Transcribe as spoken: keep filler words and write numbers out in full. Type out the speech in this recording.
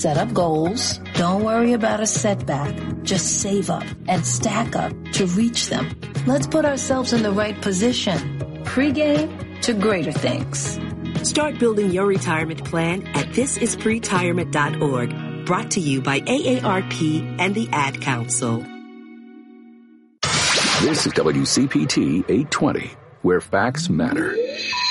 Set up goals. Don't worry about a setback. Just save up and stack up to reach them. Let's put ourselves in the right position. Pre-game to greater things. Start building your retirement plan at this is pretirement dot org. Brought to you by A A R P and the Ad Council. This is W C P T eight twenty, where facts matter.